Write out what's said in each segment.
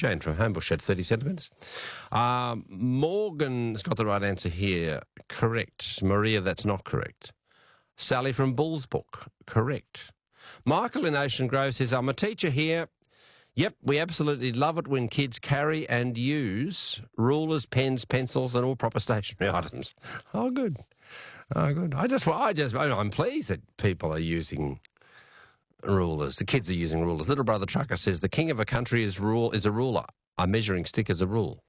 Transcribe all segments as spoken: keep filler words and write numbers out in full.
Jane from Homebush had thirty centimetres. Um, Morgan's got the right answer here. Correct. Maria, that's not correct. Sally from Bullsbrook, correct. Michael in Ocean Grove says, I'm a teacher here. Yep, we absolutely love it when kids carry and use rulers, pens, pencils and all proper stationery items. Oh, good. Oh, good. I just, I just, I'm pleased that people are using rulers. The kids are using rulers. Little Brother Trucker says, the king of a country is rule is a ruler. A measuring stick is a rule.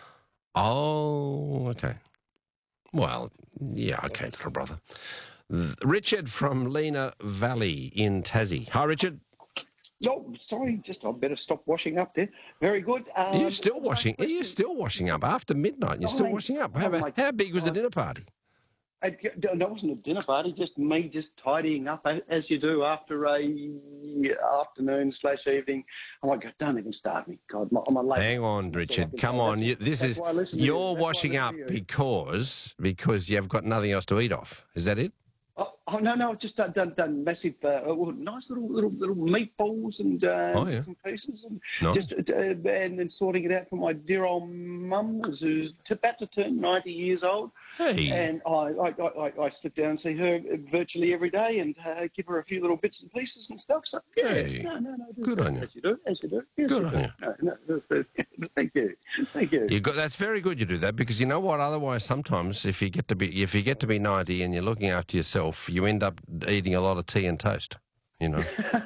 Oh, okay. Well, yeah, okay, little brother. Richard from Lena Valley in Tassie. Hi, Richard. No, sorry, just I better stop washing up there. Very good. Um, are you still washing? Are you still washing up after midnight? You're still I, washing up. How, oh my, how big was uh, the dinner party? It, it wasn't a dinner party, just me just tidying up as you do after a afternoon slash evening. I'm like, don't even start me. God, I'm a late. Hang on, Richard. Come on. You, this is you're washing up because because you've got nothing else to eat off. Is that it? Oh, oh no, no, just done, done, done massive, uh, nice little, little, little meatballs and uh, oh, yeah. some pieces, and nice. just uh, and then sorting it out for my dear old mum, who's about to turn ninety years old. Hey. And I, I, I, I slip down and see her virtually every day, and uh, give her a few little bits and pieces and stuff. So yeah, hey. no, no, no, good on you. As you do, as you do. Yes, good you on do. you. No, no, thank you, thank you. You got that's very good. You do that because you know what? Otherwise, sometimes if you get to be if you get to be ninety and you're looking after yourself, you end up eating a lot of tea and toast, you know.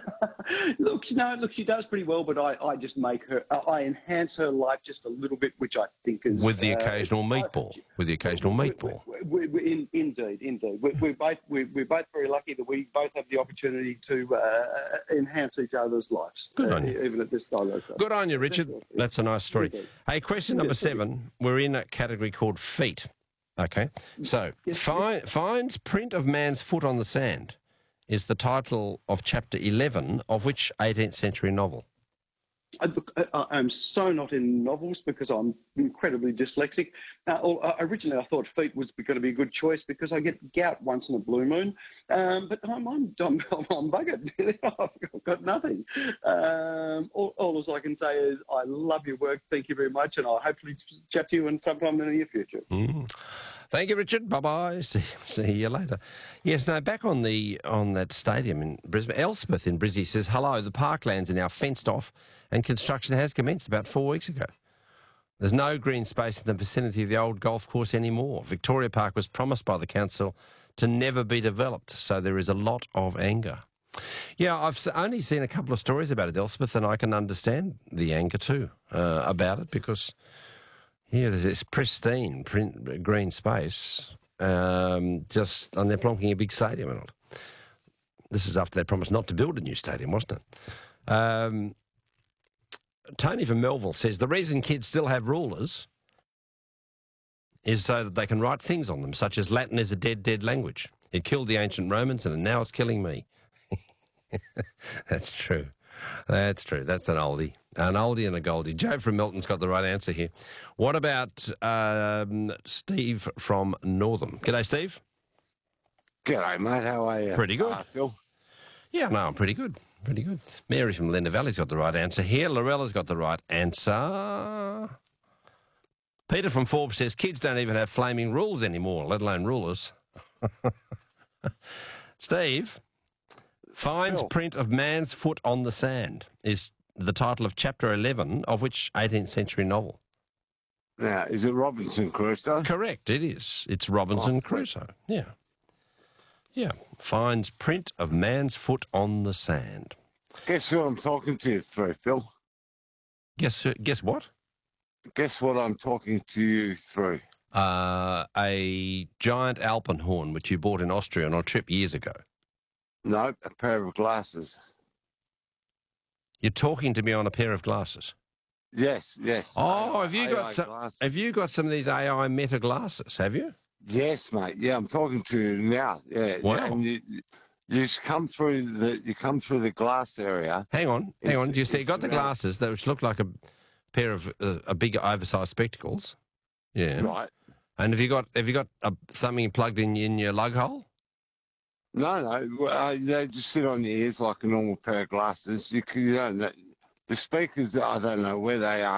look, no, look, she does pretty well, but I, I just make her, I enhance her life just a little bit, which I think is... With the uh, occasional meatball, I, with the occasional we, meatball. We, we, we, in, indeed, indeed. We, we're, both, we, we're both very lucky that we both have the opportunity to uh, enhance each other's lives. Good uh, on you. Even at this time. Good on you, Richard. That's a nice story. Indeed. Hey, question number seven. We're in a category called feet. Okay, so yes, find, yes. finds print of man's foot on the sand is the title of chapter eleven of which eighteenth century novel? I, I, I'm so not in novels because I'm incredibly dyslexic. Now, originally, I thought feet was going to be a good choice because I get gout once in a blue moon, um, but I'm, I'm, I'm, I'm buggered. I've got nothing. Um, all, all I can say is I love your work. Thank you very much, and I'll hopefully chat to you in sometime in the near future. Mm. Thank you, Richard. Bye-bye. See, see you later. Yes, no, back on the on that stadium in Brisbane, Elspeth in Brizzy says, hello, the parklands are now fenced off and construction has commenced about four weeks ago. There's no green space in the vicinity of the old golf course anymore. Victoria Park was promised by the council to never be developed, so there is a lot of anger. Yeah, I've only seen a couple of stories about it, Elspeth, and I can understand the anger too uh, about it because... here, there's this pristine print, green space, um, just, and they're plonking a big stadium in it. This is after they promised not to build a new stadium, wasn't it? Um, Tony from Melville says, the reason kids still have rulers is so that they can write things on them, such as Latin is a dead, dead language. It killed the ancient Romans and now it's killing me. That's true. That's true. That's an oldie. An oldie and a goldie. Joe from Melton's got the right answer here. What about um, Steve from Northam? G'day, Steve. G'day, mate. How are you? Pretty good. Uh, Phil? Yeah, no, I'm pretty good. Pretty good. Mary from Lena Valley's got the right answer here. Lorella's got the right answer. Peter from Forbes says, kids don't even have flaming rules anymore, let alone rulers. Steve... finds Phil. print of man's foot on the sand is the title of chapter eleven of which eighteenth century novel? Now, is it Robinson Crusoe? Correct, it is. It's Robinson oh, Crusoe. Yeah. Yeah. Finds print of man's foot on the sand. Guess who I'm talking to you through, Phil? Guess guess what? Guess what I'm talking to you through? Uh, a giant alpenhorn which you bought in Austria on a trip years ago. No, a pair of glasses. You're talking to me on a pair of glasses? Yes, yes. Oh, A I, have you got some? glasses. Have you got some of these A I meta glasses? Have you? Yes, mate. Yeah, I'm talking to you now. Yeah. Wow. And you, you just come through the you come through the glass area. Hang on, hang It's- on. Do you see? You got the it's around- glasses that which look like a pair of uh, a big oversized spectacles. Yeah. Right. And have you got have you got uh, something plugged in in your lug hole? No, no. well, Uh, they just sit on your ears like a normal pair of glasses. You, can, you don't. The speakers, I don't know where they are.